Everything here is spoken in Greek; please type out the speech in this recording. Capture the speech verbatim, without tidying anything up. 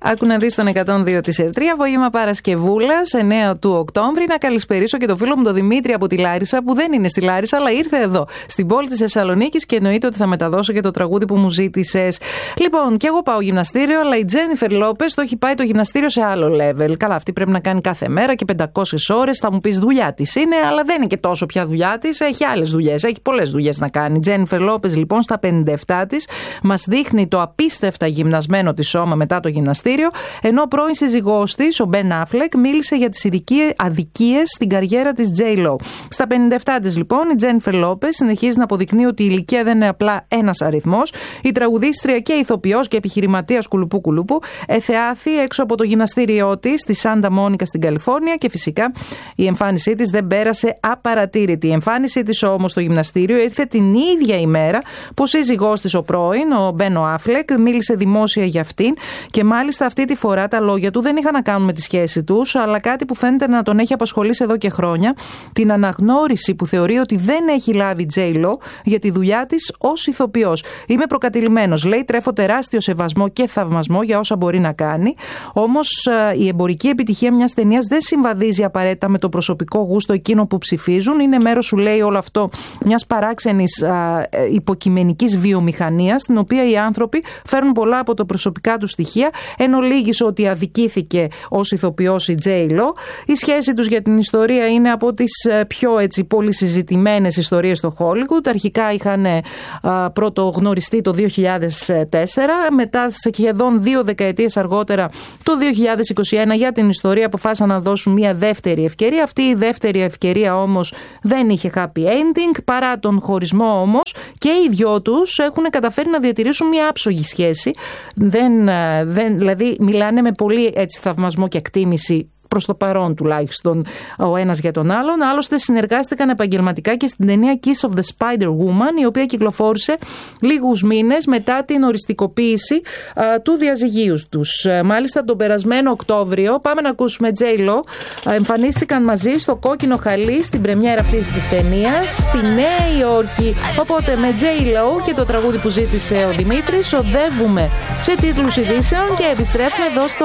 Άκου να δεις στον εκατόν δύο της Ερτρία, απόγευμα Παρασκευούλας, εννέα του Οκτώβρη. Να καλησπερίσω και το φίλο μου τον Δημήτρη από τη Λάρισα, που δεν είναι στη Λάρισα, αλλά ήρθε εδώ, στην πόλη της Θεσσαλονίκης, και εννοείται ότι θα μεταδώσω και το τραγούδι που μου ζήτησες. Λοιπόν, και εγώ πάω γυμναστήριο, αλλά η Τζένιφερ Λόπες το έχει πάει το γυμναστήριο σε άλλο level. Καλά, αυτή πρέπει να κάνει κάθε μέρα και πεντακόσιες ώρες. Θα μου πεις δουλειά της είναι, αλλά δεν είναι και τόσο πια δουλειά της. Έχει άλλες δουλειές, έχει πολλές δουλειές να κάνει. Τζένιφερ Λόπες, λοιπόν, στα πενήντα επτά της, μας δείχνει το απίστευτα γυμνασμένο της σώμα μετά το γυμναστήριο. Ενώ ο πρώην σύζυγός της, ο Μπεν Αφλεκ, μίλησε για τις αδικίες στην καριέρα της J-Lo. Στα πενήντα επτά της, λοιπόν, η Τζένιφερ Λόπες συνεχίζει να αποδεικνύει ότι η ηλικία δεν είναι απλά ένας αριθμός. Η τραγουδίστρια και ηθοποιός και επιχειρηματίας κουλουπού κουλούπου εθεάθη έξω από το γυμναστήριό της στη Σάντα Μόνικα στην Καλιφόρνια, και φυσικά η εμφάνισή της δεν πέρασε απαρατήρητη. Η εμφάνισή της όμως στο γυμναστήριο ήρθε την ίδια ημέρα που ο σύζυγός της, ο πρώην, ο Μπεν Αφλεκ, μίλησε δημόσια για αυτήν, και μάλιστα αυτή τη φορά τα λόγια του δεν είχαν να κάνουν με τη σχέση τους, αλλά κάτι που φαίνεται να τον έχει απασχολήσει εδώ και χρόνια, την αναγνώριση που θεωρεί ότι δεν έχει λάβει η J-Lo για τη δουλειά της ως ηθοποιός. Είμαι προκατηλημένος, λέει, τρέφω τεράστιο σεβασμό και θαυμασμό για όσα μπορεί να κάνει, όμως η εμπορική επιτυχία μιας ταινίας δεν συμβαδίζει απαραίτητα με το προσωπικό γούστο εκείνο που ψηφίζουν. Είναι μέρος, σου λέει, όλο αυτό μιας παράξενης α, υποκειμενικής βιομηχανίας, στην οποία οι άνθρωποι φέρνουν πολλά από τα προσωπικά του στοιχεία, εν ολίγης ότι αδικήθηκε ως ηθοποιός η J-Lo. Η σχέση τους για την ιστορία είναι από τις πιο έτσι πολύ συζητημένες ιστορίες στο Hollywood. Αρχικά είχαν α, πρώτο γνωριστεί το δύο χιλιάδες τέσσερα, μετά σχεδόν δύο δεκαετίες αργότερα, το δύο χιλιάδες είκοσι ένα, για την ιστορία αποφάσισαν να δώσουν μια δεύτερη ευκαιρία. Αυτή η δεύτερη ευκαιρία όμως δεν είχε happy ending. Παρά τον χωρισμό όμως, και οι δυο τους έχουν καταφέρει να διατηρήσουν μια άψογη σχέση. Δεν, δεν, δηλαδή μιλάνε με πολύ έτσι θαυμασμό και εκτίμηση, προς το παρόν τουλάχιστον, ο ένας για τον άλλον. Άλλωστε συνεργάστηκαν επαγγελματικά και στην ταινία Kiss of the Spider Woman, η οποία κυκλοφόρησε λίγους μήνες μετά την οριστικοποίηση α, του διαζυγίου τους. Μάλιστα τον περασμένο Οκτώβριο, πάμε να ακούσουμε J-Lo, εμφανίστηκαν μαζί στο κόκκινο χαλί στην πρεμιέρα αυτής της ταινίας στη Νέα Υόρκη. Οπότε με J-Lo και το τραγούδι που ζήτησε ο Δημήτρης οδεύουμε σε τίτλους ειδήσεων και επιστρέφουμε εδώ στο